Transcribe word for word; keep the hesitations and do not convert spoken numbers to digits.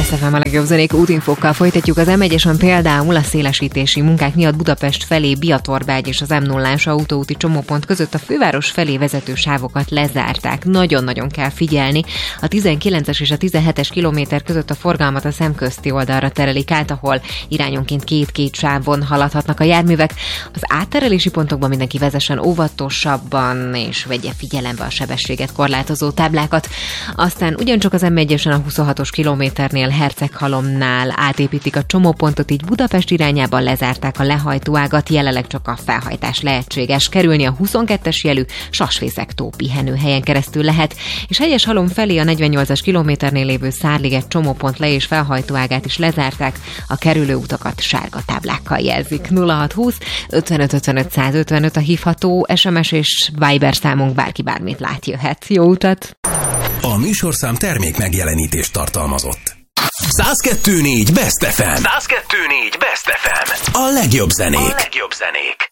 es ef em a legjobb zenék útinfókkal folytatjuk. Az em egyesen például a szélesítési munkák miatt Budapest felé Biatorbágy és az em nullás autóúti csomópont között a főváros felé vezető sávokat lezárták. Nagyon-nagyon kell figyelni. A tizenkilences és a tizenhetes kilométer között a forgalmat a szemközti oldalra terelik át, ahol irányonként két-két sávon haladhatnak a járművek. Az átterelési pontokban mindenki vezessen óvatosabban, és vegye figyelembe a sebességet korlátozó táblákat. Aztán ugyancsak az em egyesen a huszonhatos kilométernél Herceghalomnál átépítik a csomópontot, így Budapest irányában lezárták a lehajtóágat, jelenleg csak a felhajtás lehetséges. Kerülni a huszonkettes jelű Sasfészek-tó pihenőhelyen keresztül lehet, és Helyeshalom felé a negyvennyolcas kilométernél lévő Szárliget csomópont le- és felhajtóágát is lezárták, a kerülő utakat sárga táblákkal jelzik. nulla hatszázhúsz ötvenöt ötvenöt százötvenöt a hívható es em es és Viber számunk, bárki bármit lát, jöhet. Jó utat! A műsorszám termék megjelenítést tartalmazott. száz kettő négy Best ef em. száz kettő négy Best ef em. A legjobb zenék. A legjobb zenék.